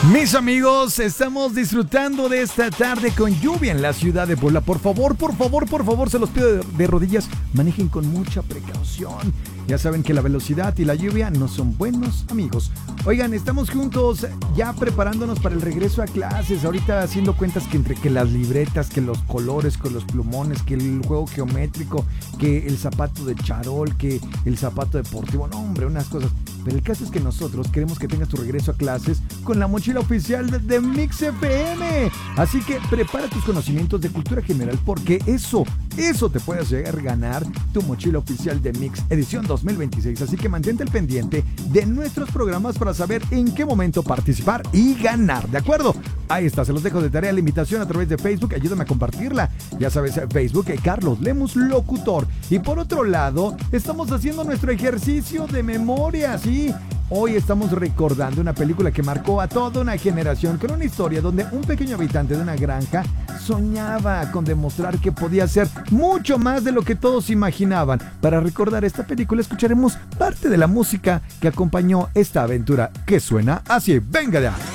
Mis amigos, estamos disfrutando de esta tarde con lluvia en la ciudad de Puebla. Por favor, se los pido de rodillas, manejen con mucha precaución. Ya saben que la velocidad y la lluvia no son buenos amigos. Oigan, estamos juntos ya preparándonos para el regreso a clases. Ahorita haciendo cuentas que entre que las libretas, que los colores, que los plumones, que el juego geométrico, que el zapato de charol, que el zapato deportivo. No, hombre, unas cosas. Pero el caso es que nosotros queremos que tengas tu regreso a clases con la mochila oficial de Mix FM. Así que prepara tus conocimientos de cultura general, porque eso te puede hacer ganar tu mochila oficial de Mix edición 2026. Así que mantente al pendiente de nuestros programas para saber en qué momento participar y ganar, ¿de acuerdo? Ahí está, se los dejo de tarea la invitación a través de Facebook. Ayúdame a compartirla. Ya sabes, Facebook, Carlos Lemus Locutor. Y por otro lado, estamos haciendo nuestro ejercicio de memoria, ¿sí? Hoy estamos recordando una película que marcó a toda una generación, con una historia donde un pequeño habitante de una granja soñaba con demostrar que podía ser mucho más de lo que todos imaginaban. Para recordar esta película escucharemos parte de la música que acompañó esta aventura, que suena así. ¡Venga ya!